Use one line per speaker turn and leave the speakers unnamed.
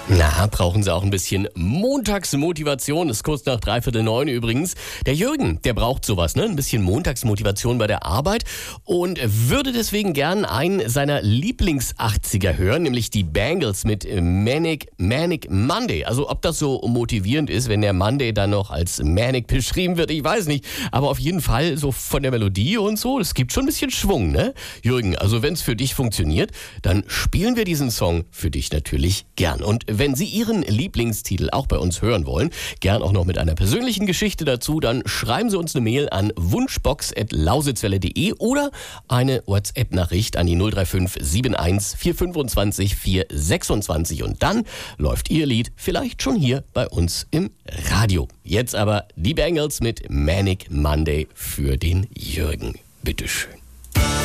Na, brauchen Sie auch ein bisschen Montagsmotivation? Ist kurz nach 8:45 übrigens. Der Jürgen, der braucht sowas, ne? Ein bisschen Montagsmotivation bei der Arbeit und würde deswegen gern einen seiner Lieblings-80er hören, nämlich die Bangles mit Manic Monday. Also ob das so motivierend ist, wenn der Monday dann noch als Manic beschrieben wird, ich weiß nicht. Aber auf jeden Fall so von der Melodie und so, es gibt schon ein bisschen Schwung, ne? Jürgen, also wenn es für dich funktioniert, dann spielen wir diesen Song für dich natürlich gern. Und wenn Sie Ihren Lieblingstitel auch bei uns hören wollen, gern auch noch mit einer persönlichen Geschichte dazu, dann schreiben Sie uns eine Mail an wunschbox@lausitzwelle.de oder eine WhatsApp-Nachricht an die 035 71 425 426 und dann läuft Ihr Lied vielleicht schon hier bei uns im Radio. Jetzt aber die Bangles mit Manic Monday für den Jürgen. Bitteschön.